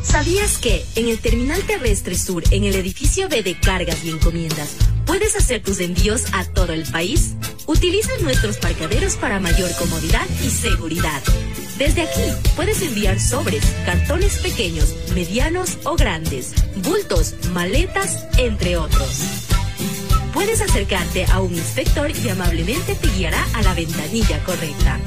¿Sabías que en el Terminal Terrestre Sur, en el edificio B de Cargas y Encomiendas, puedes hacer tus envíos a todo el país? Utiliza nuestros parqueaderos para mayor comodidad y seguridad. Desde aquí puedes enviar sobres, cartones pequeños, medianos o grandes, bultos, maletas, entre otros. Puedes acercarte a un inspector y amablemente te guiará a la ventanilla correcta.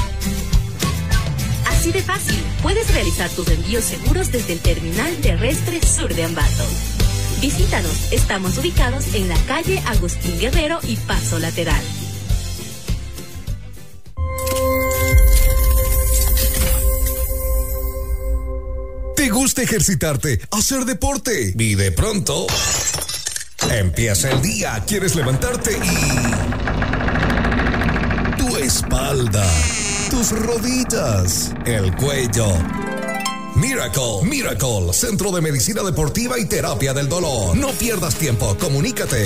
Así de fácil, puedes realizar tus envíos seguros desde el Terminal Terrestre Sur de Ambato. Visítanos, estamos ubicados en la calle Agustín Guerrero y Paso Lateral. ¿Te gusta ejercitarte, hacer deporte? Y de pronto empieza el día, quieres levantarte y tu espalda, tus rodillas, el cuello. Miracle, Centro de Medicina Deportiva y Terapia del Dolor. No pierdas tiempo, comunícate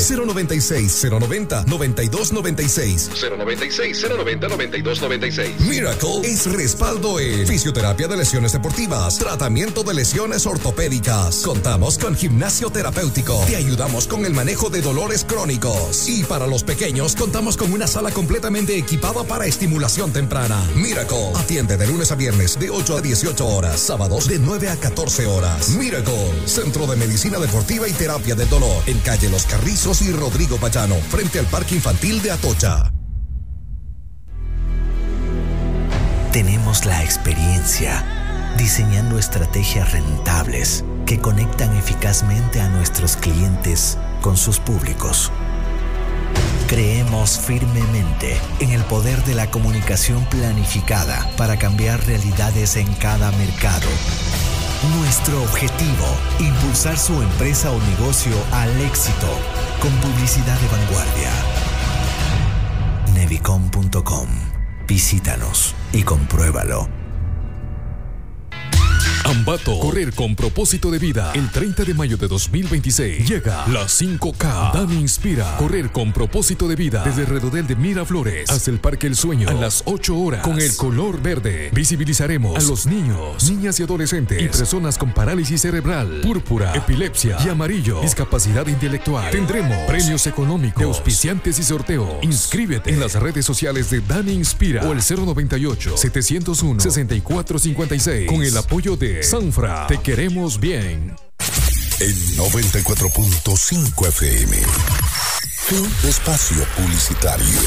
096-090-9296. 096-090-9296. Miracle es respaldo en fisioterapia de lesiones deportivas, tratamiento de lesiones ortopédicas. Contamos con gimnasio terapéutico. Te ayudamos con el manejo de dolores crónicos. Y para los pequeños, contamos con una sala completamente equipada para estimulación temprana. Miracle atiende de lunes a viernes de 8 a 18 horas, sábados de 9 a 14 horas. Miracle, Centro de Medicina Deportiva y Terapia del Dolor, en calle Los Carrizos y Rodrigo Payano, frente al Parque Infantil de Atocha. Tenemos la experiencia diseñando estrategias rentables que conectan eficazmente a nuestros clientes con sus públicos. Creemos firmemente en el poder de la comunicación planificada para cambiar realidades en cada mercado. Nuestro objetivo, impulsar su empresa o negocio al éxito con publicidad de vanguardia. Nevicom.com. Visítanos y compruébalo. Ambato, correr con propósito de vida. El 30 de mayo de 2026 llega la 5K. Dani Inspira. Correr con propósito de vida desde el redondel de Miraflores hasta el Parque El Sueño a las 8 horas con el color verde. Visibilizaremos a los niños, niñas y adolescentes y personas con parálisis cerebral, púrpura, epilepsia y amarillo, discapacidad intelectual. Tendremos premios económicos, de auspiciantes y sorteos. Inscríbete en las redes sociales de Dani Inspira o el 098-701-6456 con el apoyo de Sanfra. Te queremos bien. En 94.5 FM. Fin de espacio publicitario.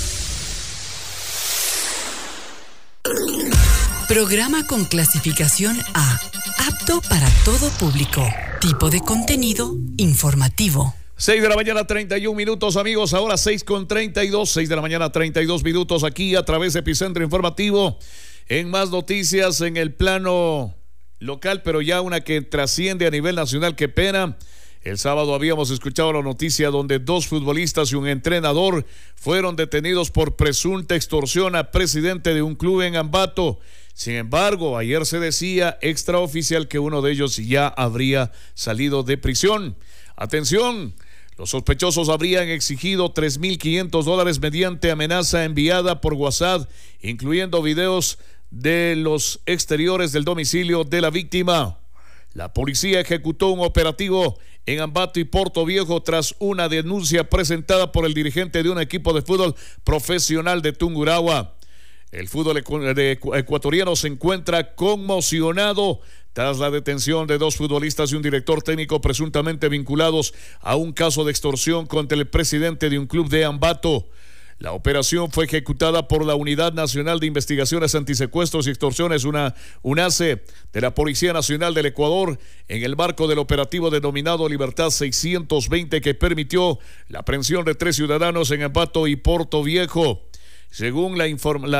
Programa con clasificación A. Apto para todo público. Tipo de contenido informativo. 6 de la mañana, 31 minutos, amigos. Ahora 6:32. 6 de la mañana, 32 minutos aquí a través de Epicentro Informativo. En más noticias en el plano local, pero ya una que trasciende a nivel nacional. Qué pena. El sábado habíamos escuchado la noticia donde 2 futbolistas y un entrenador fueron detenidos por presunta extorsión a presidente de un club en Ambato. Sin embargo, ayer se decía extraoficial que uno de ellos ya habría salido de prisión. Atención, los sospechosos habrían exigido $3,500 mediante amenaza enviada por WhatsApp, incluyendo videos de los exteriores del domicilio de la víctima. La policía ejecutó un operativo en Ambato y Puerto Viejo tras una denuncia presentada por el dirigente de un equipo de fútbol profesional de Tungurahua. El fútbol ecuatoriano se encuentra conmocionado tras la detención de 2 futbolistas y un director técnico presuntamente vinculados a un caso de extorsión contra el presidente de un club de Ambato. La operación fue ejecutada por la Unidad Nacional de Investigaciones Antisecuestros y Extorsiones, UNACE, de la Policía Nacional del Ecuador, en el marco del operativo denominado Libertad 620, que permitió la aprehensión de 3 ciudadanos en Ambato y Puerto Viejo. Según le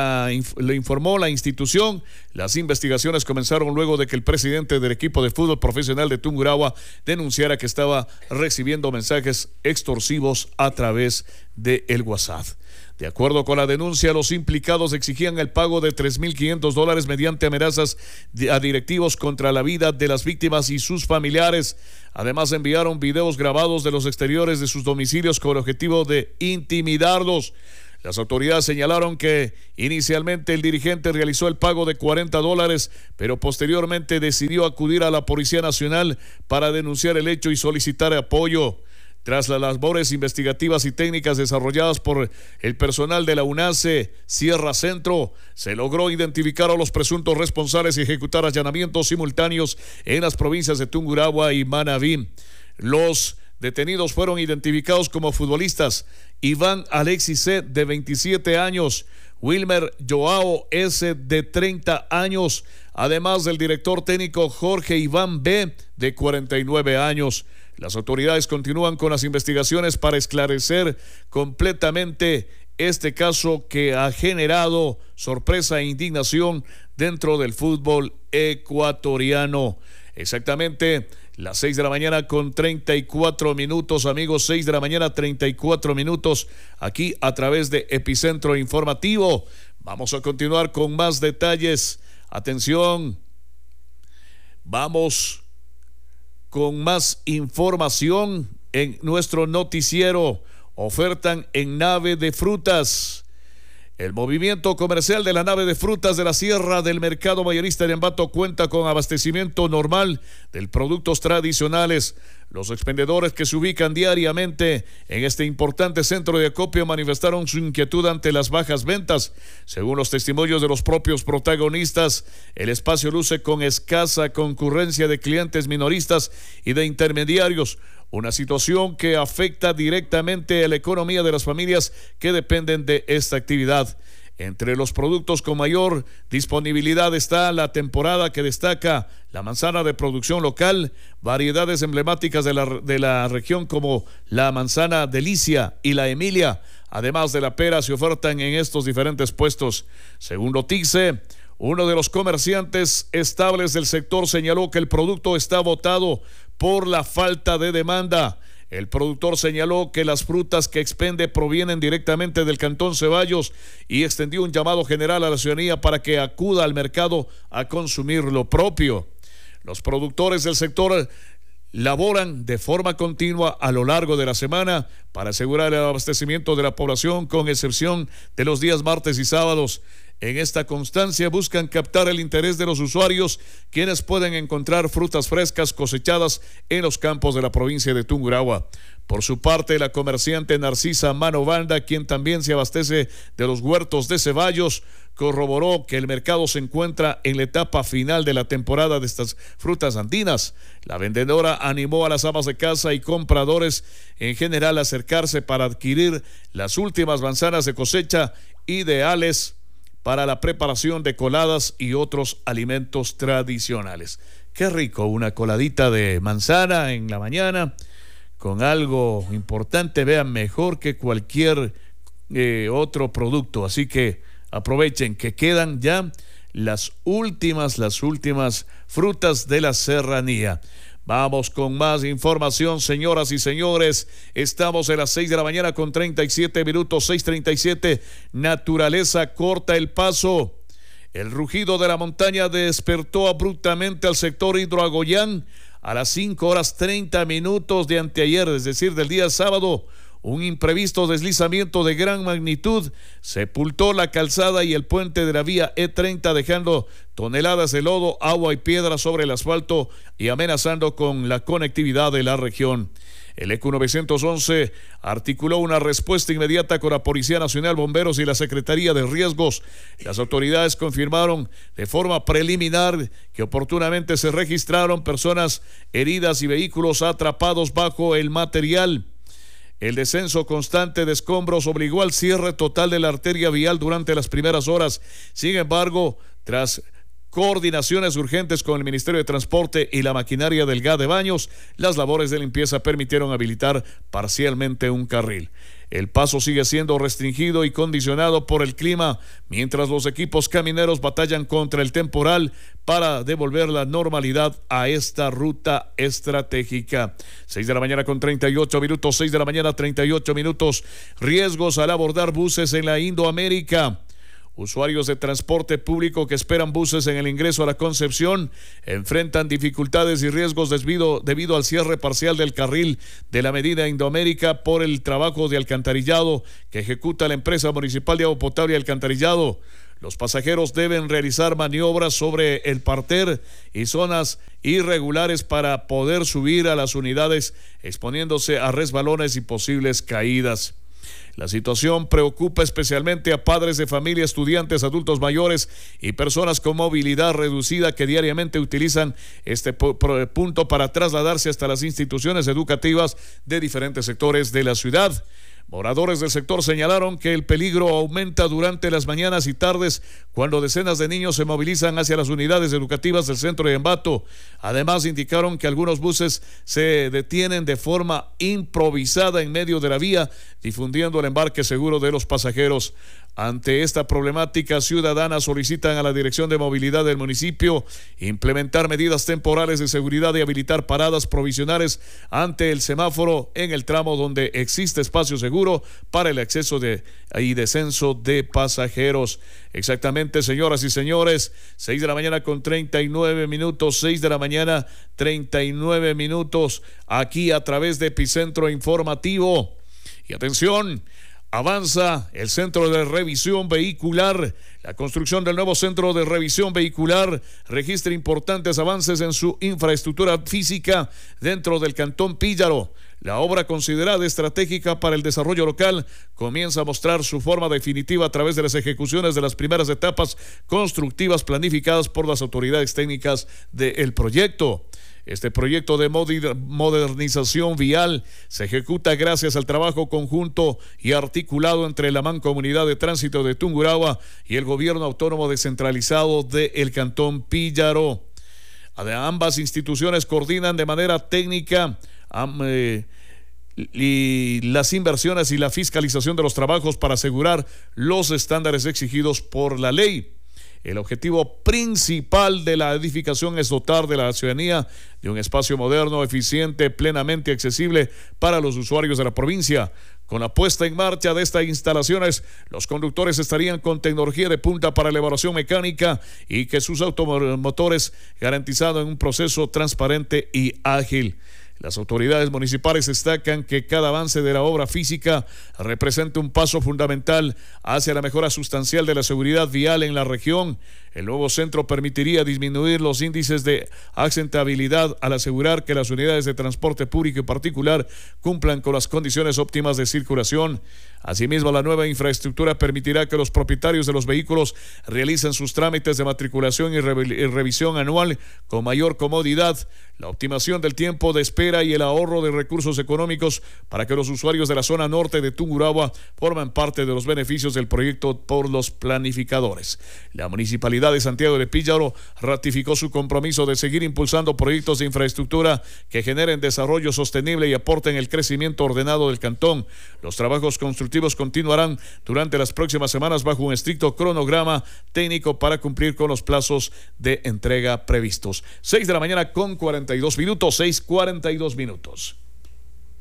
informó la institución, las investigaciones comenzaron luego de que el presidente del equipo de fútbol profesional de Tungurahua denunciara que estaba recibiendo mensajes extorsivos a través de el WhatsApp. De acuerdo con la denuncia, los implicados exigían el pago de $3,500 mediante amenazas a directivos contra la vida de las víctimas y sus familiares. Además, enviaron videos grabados de los exteriores de sus domicilios con el objetivo de intimidarlos. Las autoridades señalaron que inicialmente el dirigente realizó el pago de $40, pero posteriormente decidió acudir a la Policía Nacional para denunciar el hecho y solicitar apoyo. Tras las labores investigativas y técnicas desarrolladas por el personal de la UNACE Sierra Centro, se logró identificar a los presuntos responsables y ejecutar allanamientos simultáneos en las provincias de Tungurahua y Manabí. Los detenidos fueron identificados como futbolistas: Iván Alexis C., de 27 años, Wilmer Joao S., de 30 años, además del director técnico Jorge Iván B., de 49 años. Las autoridades continúan con las investigaciones para esclarecer completamente este caso que ha generado sorpresa e indignación dentro del fútbol ecuatoriano. Exactamente las 6 de la mañana con 34 minutos, amigos, 6 de la mañana 34 minutos, aquí a través de Epicentro Informativo. Vamos a continuar con más detalles. Atención, vamos con más información en nuestro noticiero. Ofertan en nave de frutas. El movimiento comercial de la nave de frutas de la Sierra del Mercado Mayorista de Ambato cuenta con abastecimiento normal de productos tradicionales. Los expendedores que se ubican diariamente en este importante centro de acopio manifestaron su inquietud ante las bajas ventas. Según los testimonios de los propios protagonistas, el espacio luce con escasa concurrencia de clientes minoristas y de intermediarios, una situación que afecta directamente a la economía de las familias que dependen de esta actividad. Entre los productos con mayor disponibilidad está la temporada, que destaca la manzana de producción local, variedades emblemáticas de la región como la manzana Delicia y la Emilia, además de la pera, se ofertan en estos diferentes puestos. Según Notice, uno de los comerciantes estables del sector señaló que el producto está agotado por la falta de demanda. El productor señaló que las frutas que expende provienen directamente del Cantón Ceballos y extendió un llamado general a la ciudadanía para que acuda al mercado a consumir lo propio. Los productores del sector laboran de forma continua a lo largo de la semana para asegurar el abastecimiento de la población, con excepción de los días martes y sábados. En esta constancia buscan captar el interés de los usuarios, quienes pueden encontrar frutas frescas cosechadas en los campos de la provincia de Tungurahua. Por su parte, la comerciante Narcisa Mano Banda, quien también se abastece de los huertos de Ceballos, corroboró que el mercado se encuentra en la etapa final de la temporada de estas frutas andinas. La vendedora animó a las amas de casa y compradores en general a acercarse para adquirir las últimas manzanas de cosecha, ideales para la preparación de coladas y otros alimentos tradicionales. Qué rico, una coladita de manzana en la mañana con algo importante, vean, mejor que cualquier otro producto. Así que aprovechen que quedan ya las últimas frutas de la serranía. Vamos con más información, señoras y señores. Estamos en las 6 de la mañana con 37 minutos, 6:37. Naturaleza corta el paso. El rugido de la montaña despertó abruptamente al sector Hidroagoyán a las 5:30 de anteayer, es decir, del día sábado. Un imprevisto deslizamiento de gran magnitud sepultó la calzada y el puente de la vía E30, dejando toneladas de lodo, agua y piedra sobre el asfalto y amenazando con la conectividad de la región. El ECU 911 articuló una respuesta inmediata con la Policía Nacional, Bomberos y la Secretaría de Riesgos. Las autoridades confirmaron de forma preliminar que oportunamente se registraron personas heridas y vehículos atrapados bajo el material. El descenso constante de escombros obligó al cierre total de la arteria vial durante las primeras horas. Sin embargo, tras coordinaciones urgentes con el Ministerio de Transporte y la maquinaria del GAD de Baños, las labores de limpieza permitieron habilitar parcialmente un carril. El paso sigue siendo restringido y condicionado por el clima, mientras los equipos camineros batallan contra el temporal para devolver la normalidad a esta ruta estratégica. 6 de la mañana con 38 minutos, 6 de la mañana 38 minutos. Riesgos al abordar buses en la Indoamérica. Usuarios de transporte público que esperan buses en el ingreso a la Concepción enfrentan dificultades y riesgos debido al cierre parcial del carril de la Avenida Indoamérica por el trabajo de alcantarillado que ejecuta la empresa municipal de agua potable y alcantarillado. Los pasajeros deben realizar maniobras sobre el parter y zonas irregulares para poder subir a las unidades, exponiéndose a resbalones y posibles caídas. La situación preocupa especialmente a padres de familia, estudiantes, adultos mayores y personas con movilidad reducida que diariamente utilizan este punto para trasladarse hasta las instituciones educativas de diferentes sectores de la ciudad. Moradores del sector señalaron que el peligro aumenta durante las mañanas y tardes cuando decenas de niños se movilizan hacia las unidades educativas del centro de Ambato. Además, indicaron que algunos buses se detienen de forma improvisada en medio de la vía, difundiendo el embarque seguro de los pasajeros. Ante esta problemática ciudadana, solicitan a la Dirección de Movilidad del municipio implementar medidas temporales de seguridad y habilitar paradas provisionales ante el semáforo en el tramo donde existe espacio seguro para el acceso y descenso de pasajeros. Exactamente, señoras y señores, 6 de la mañana con 39 minutos, 6 de la mañana 39 minutos, aquí a través de Epicentro Informativo. Y atención, avanza el centro de revisión vehicular. La construcción del nuevo centro de revisión vehicular registra importantes avances en su infraestructura física dentro del Cantón Píllaro. La obra, considerada estratégica para el desarrollo local, comienza a mostrar su forma definitiva a través de las ejecuciones de las primeras etapas constructivas planificadas por las autoridades técnicas del proyecto. Este proyecto de modernización vial se ejecuta gracias al trabajo conjunto y articulado entre la Mancomunidad de Tránsito de Tungurahua y el Gobierno Autónomo Descentralizado del Cantón Píllaro. Ambas instituciones coordinan de manera técnica y las inversiones y la fiscalización de los trabajos para asegurar los estándares exigidos por la ley. El objetivo principal de la edificación es dotar de la ciudadanía de un espacio moderno, eficiente, plenamente accesible para los usuarios de la provincia. Con la puesta en marcha de estas instalaciones, los conductores estarían con tecnología de punta para la evaluación mecánica y que sus automotores garantizando en un proceso transparente y ágil. Las autoridades municipales destacan que cada avance de la obra física representa un paso fundamental hacia la mejora sustancial de la seguridad vial en la región. El nuevo centro permitiría disminuir los índices de accidentabilidad al asegurar que las unidades de transporte público y particular cumplan con las condiciones óptimas de circulación. Asimismo, la nueva infraestructura permitirá que los propietarios de los vehículos realicen sus trámites de matriculación y revisión anual con mayor comodidad, la optimización del tiempo de espera y el ahorro de recursos económicos para que los usuarios de la zona norte de Tungurahua formen parte de los beneficios del proyecto por los planificadores. La Municipalidad de Santiago de Píllaro ratificó su compromiso de seguir impulsando proyectos de infraestructura que generen desarrollo sostenible y aporten el crecimiento ordenado del cantón. Los trabajos constructivos continuarán durante las próximas semanas bajo un estricto cronograma técnico para cumplir con los plazos de entrega previstos. 6 de la mañana con 42 minutos, 6:42 minutos.